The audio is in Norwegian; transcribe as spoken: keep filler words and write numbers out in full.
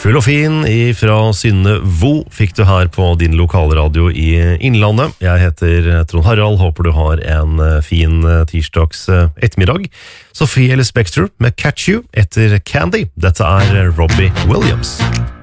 Full og fin fra Synne Vo fikk du her på din lokalradio i Innlandet. Jeg heter Trond Harald, håper du har en fin tirsdags ettermiddag. Sophie Ellis-Bextor med Catch You etter Candy. Dette er Robbie Williams.